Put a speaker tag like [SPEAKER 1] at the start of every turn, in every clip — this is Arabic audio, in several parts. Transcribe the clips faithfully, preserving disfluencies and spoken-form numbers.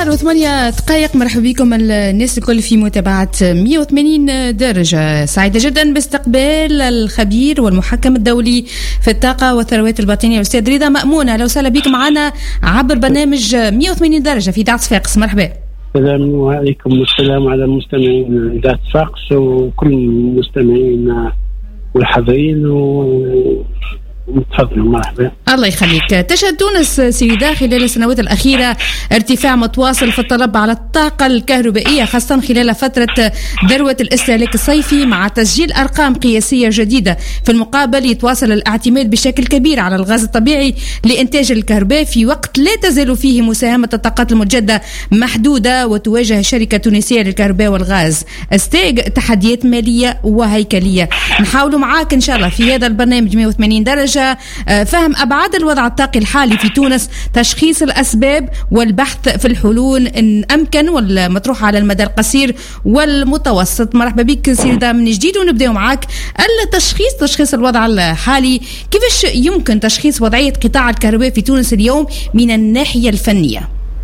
[SPEAKER 1] عشر وثمانية دقائق. مرحبا بكم الناس الكل في متابعة مئة وثمانين درجة. سعيدة جدا باستقبال الخبير والمحكم الدولي في الطاقة والثروات الباطنية الأستاذ رضا مأمون. أهلا وسهلا بكم معنا عبر برنامج مئة وثمانين درجة في إذاعة صفاقس. مرحبا.
[SPEAKER 2] السلام عليكم والسلام على مستمعين إذاعة صفاقس وكل مستمعين والحاضرين و تفضلوا. مرحبا. الله
[SPEAKER 1] يخليك. تشهد تونس سيدة خلال السنوات الأخيرة ارتفاع متواصل في الطلب على الطاقة الكهربائية، خاصة خلال فترة ذروة الاستهلاك الصيفي، مع تسجيل أرقام قياسية جديدة. في المقابل يتواصل الاعتماد بشكل كبير على الغاز الطبيعي لإنتاج الكهرباء، في وقت لا تزال فيه مساهمة الطاقات المتجددة محدودة، وتواجه الشركة التونسية للكهرباء والغاز استاغ تحديات مالية وهيكلية. نحاولوا معاك إن شاء الله في هذا البرنامج مئة وثمانين درجة فهم أبعاد الوضع الطاقي الحالي في تونس، تشخيص الأسباب والبحث في الحلول إن أمكن والمطروحة على المدى القصير والمتوسط. مرحبا بك سيدة من جديد، ونبدأ معك التشخيص تشخيص الوضع الحالي. كيفاش يمكن تشخيص وضعية قطاع الكهرباء في تونس اليوم من الناحية الفنية؟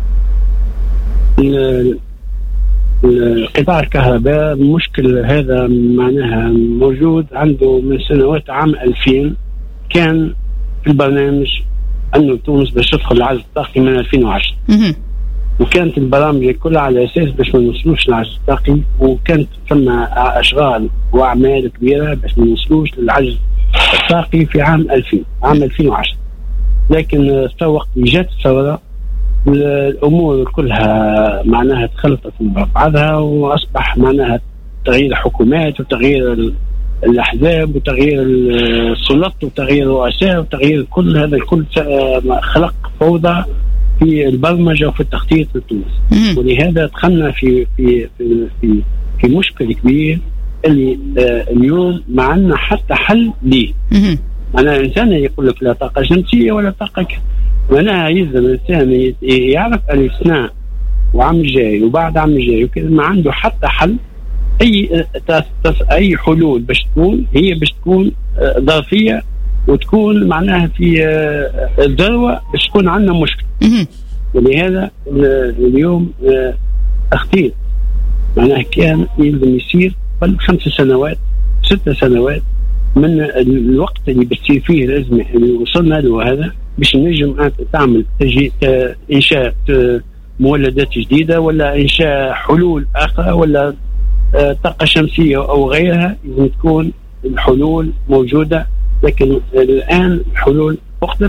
[SPEAKER 2] قطاع الكهرباء مشكل هذا معناها موجود عنده من سنوات. عام ألفين كان في البرنامج أنه تونس باش تدخل العجز الطاقي من ألفين وعشرة، وكانت البرامج كلها على أساس باش ما نوصلوش للعجز الطاقي، وكانت ثم أشغال وأعمال كبيرة باش ما نوصلوش للعجز الطاقي في عام ألفين عام ألفين وعشرة. لكن في وقت جات الثورة الأمور كلها معناها تخلطت مع بعضها، وأصبح معناها تغيير الحكومات وتغيير الأحزاب وتغيير السلطات وتغيير الرؤساء وتغيير كل هذا الكل خلق فوضى في البرمجة وفي التخطيط لتونس. ولهذا دخلنا في في في في, في مشكل كبير اللي آه اليوم ما عندنا حتى حل ليه. معناها الإنسان يقول لك لا طاقة شمسية ولا طاقة، معناها يلزم الإنسان يعرف الإثناء وعام جاي وبعد عام جاي وكذا ما عنده حتى حل. أي أي حلول باش تكون هي باش تكون ظرفية وتكون معناها في الذروة باش تكون عندنا مشكلة. ولهذا اليوم تخطيط معناها كان يلزم يصير قبل خمس سنوات ست سنوات من الوقت اللي بتصير فيه الأزمة اللي وصلنا له هذا، باش نجم أنت تعمل إنشاء مولدات جديدة ولا إنشاء حلول أخرى ولا طاقة شمسية أو غيرها. لازم تكون الحلول موجودة، لكن الآن الحلول فقدت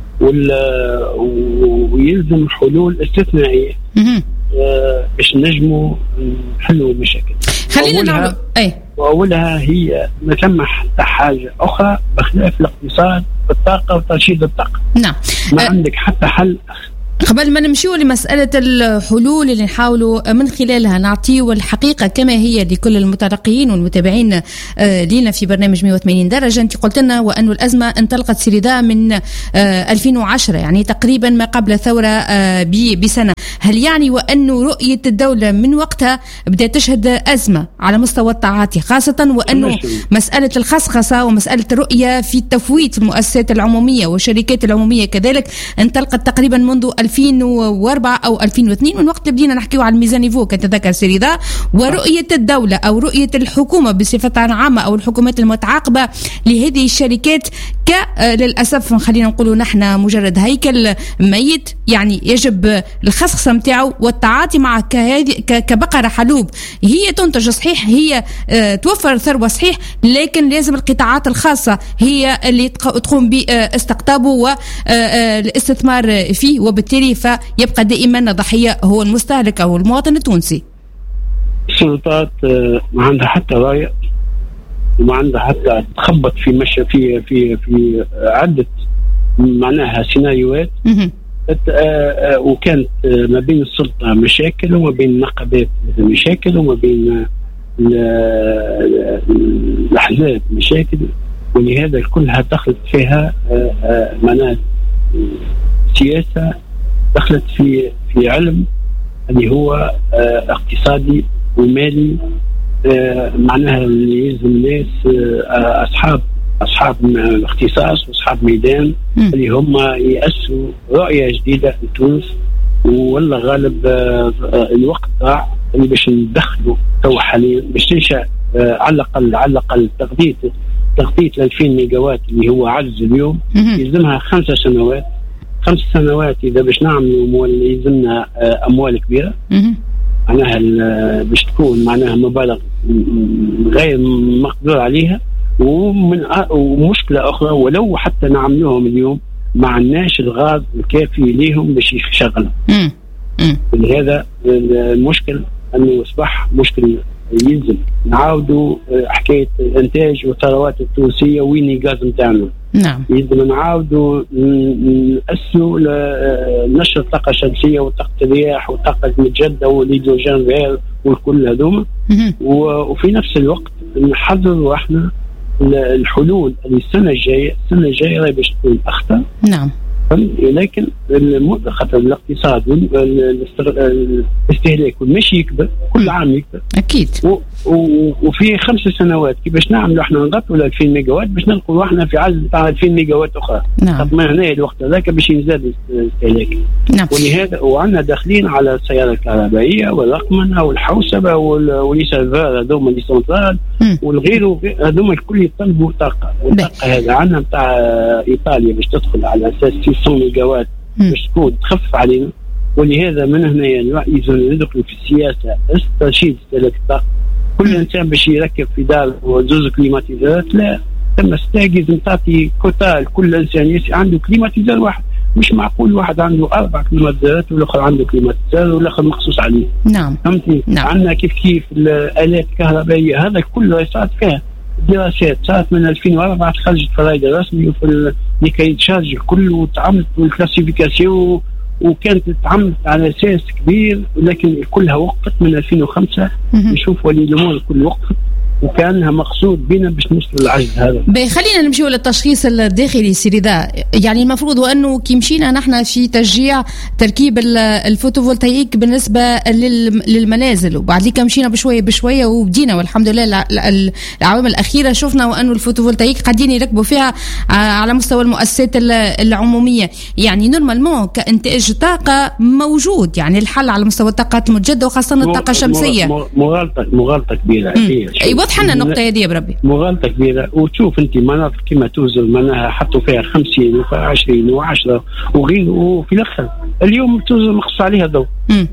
[SPEAKER 2] ويلزم حلول استثنائية باش نجموا نحلوا المشاكل.
[SPEAKER 1] خلينا نعمل أي
[SPEAKER 2] وأولها هي ما ثم حتى حاجة أخرى بخلاف الاقتصاد بالطاقة وترشيد الطاقة.
[SPEAKER 1] نعم.
[SPEAKER 2] ما أه عندك حتى حل.
[SPEAKER 1] قبل ما نمشيو لمسألة الحلول اللي نحاولوا من خلالها نعطيو الحقيقة كما هي لكل المتلقيين والمتابعين لنا في برنامج مئة وثمانين درجة. انت قلت لنا وأن الأزمة انطلقت سيريدا من ألفين وعشرة، يعني تقريبا ما قبل الثورة بسنة. هل يعني وأن رؤية الدولة من وقتها بدأت تشهد أزمة على مستوى التعاطي، خاصة وأنه مسألة الخصخصة ومسألة الرؤية في التفويت في المؤسسات العمومية والشركات العمومية كذلك انطلقت تقريبا منذ ألفين وأربعة أو ألفين واثنين، من وقت بدينا نحكيو على الميزانيفو كتذكر سيريدا، ورؤية الدولة أو رؤية الحكومة بصفة عامة أو الحكومات المتعاقبة لهذه الشركات ك للأسف خلينا نقولوا نحن مجرد هيكل ميت، يعني يجب الخصخصة متاعه والتعاطي معه كبقرة حلوب. هي تنتج صحيح، هي توفر ثروة صحيح، لكن لازم القطاعات الخاصة هي اللي تقوم باستقطابه والاستثمار فيه، وبالتالي فيبقى دائما ضحية هو المستهلك أو المواطن التونسي.
[SPEAKER 2] السلطات ما عندها حتى رأي وما عندها حتى تخبط في مشي في في في عدة معناها سيناريوهات، وكانت ما بين السلطة مشاكل وما بين النقابات مشاكل وما بين الأحزاب مشاكل، ولهذا كلها دخلت فيها معناها سياسة دخلت في في علم اللي هو اقتصادي ومالي، معناها اللي يلزم الناس أصحاب أصحاب اختصاص وأصحاب ميدان اللي هم يأسسوا رؤية جديدة لتونس والله غالب الوقت ضاع اللي باش ندخلوا تو حاليا باش تنشا على الاقل على الاقل تغطيه تغطيه ألفين ميجا وات اللي هو عجز اليوم يلزمها خمسة سنوات. خمس سنوات اذا باش نعملوا يلزمنا اموال كبيره معناها باش تكون معناها مبالغ غير مقدور عليها. ومن ومشكله اخرى ولو حتى نعملوهم اليوم ما عندناش الغاز الكافي ليهم باش يشغلوا. لهذا المشكل انه اصبح مشكل يلزم نعاودوا حكايه الانتاج والثروات التونسيه وين الغاز نتاعنا.
[SPEAKER 1] نعم
[SPEAKER 2] يلزم نعاودوا نأسسوا لنشر الطاقه الشمسيه وطاقه الرياح والطاقه المتجدده والهيدروجين فير والكل هذوما. وفي نفس الوقت نحضروا احنا الحلول السنه الجايه. السنه الجايه راهي باش تكون اخطر.
[SPEAKER 1] نعم
[SPEAKER 2] لكن خاطر الاقتصاد والاستهلاك ماشي يكبر كل عام يكبر
[SPEAKER 1] اكيد.
[SPEAKER 2] وفي خمس سنوات كيفاش نعملوا احنا نغطوا ل ألفين ميجا وات باش نلقوا احنا في عجز تاع ألفين ميجا وات اخرى.
[SPEAKER 1] نعم
[SPEAKER 2] ما هنا الوقت هذاك باش يزداد الاستهلاك.
[SPEAKER 1] نعم
[SPEAKER 2] ولهذا وعندنا داخلين على السياره الكهربائيه والرقمنه والحوسبه والسيرفر هذوما اللي سنترال والغير هذوما الكل يطلبوا طاقه. والطاقه هذا عندنا نتاع ايطاليا باش تدخل على اساس ستمية ميجا وات باش تكون تخفف علينا. ولهذا من هنا يلزم ندخلوا في السياسه ترشيد استهلاك الطاقه. كل انسان باش يركب في دار زوز كليماتيزرات لا تم استاجز تعطي كوتا لكل انسان عنده كليماتيزر واحد. مش معقول واحد عنده اربع كليماتيزرات والاخر عنده كليماتيزر والاخر مخصوص عليه.
[SPEAKER 1] نعم
[SPEAKER 2] فهمتني.
[SPEAKER 1] نعم.
[SPEAKER 2] عندنا كيف كيف الالات الكهربائيه هذا كله صارت فيها دراسات صارت من ألفين وأربعة خرجت فرايد رسمي وفي لكي يتشارج الكل وتعملت الكلاسيفيكاسيون وكانت تعملت على اساس كبير لكن كلها وقفت من ألفين وخمسة. نشوف ولي الامور الكل وقفت وكانها مقصود بنا باش نوصل للعجز هذا.
[SPEAKER 1] خلينا نمشيو للتشخيص الداخلي سيدي ذا. يعني المفروض وانه كي مشينا نحن في تشجيع تركيب الفوتوفولتايك بالنسبه للمنازل وبعد ذيك مشينا بشويه بشويه وبدينا والحمد لله العوامل الاخيره شفنا وانه الفوتوفولتايك قاعدين يركبوا فيها على مستوى المؤسسات العموميه. يعني نورمالمون كانتاج طاقه موجود يعني الحل على مستوى الطاقات المتجدده وخاصه الطاقه الشمسيه.
[SPEAKER 2] مغالطه مغالطه كبيره.
[SPEAKER 1] حنا النقطة هذه يا بربي
[SPEAKER 2] مغالطة كبيرة. وتشوف انت مناطق كما توزل معناها حطوا فيها خمسين وفيها عشرين وعشرة وغير وفي الاخر اليوم توزل مقص عليها ضوء.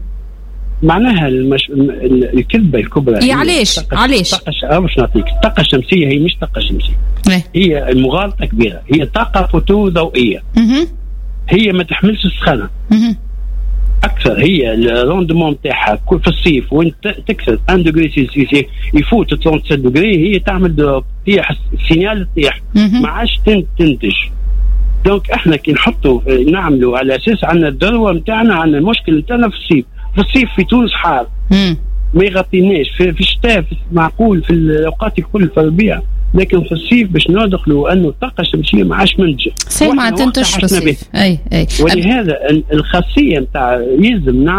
[SPEAKER 2] معناها المش... الكذبة الكبرى
[SPEAKER 1] هي علاش علاش
[SPEAKER 2] الطاقة مش نعطيك الطاقة الشمسية هي مش طاقة شمسية. هي المغالطة كبيرة. هي طاقة فوتو ضوئية. هي ما تحملش السخانة اكثر. هي الروندمون تاعها في الصيف وين تكسر واحد دوغري سيلسيوس يفوت ثلاثة وثلاثين دوغري هي تعمل تطيح السينيال تطيح ما عادش تنتج. دونك احنا كي نحطوا نعملوا على اساس عندنا الذروه نتاعنا عندنا المشكل نتاعنا في الصيف. في الصيف في تونس حار ما يغطيناش. في, في الشتاء معقول في الاوقات الكل في الربيع لكن في الصيف باش ندخلوا انه الطاقه الشمسيه ما عادش منتجه
[SPEAKER 1] سي ما تنتج في الصيف. اي اي
[SPEAKER 2] ولهذا الخاصيه نتاع يلزم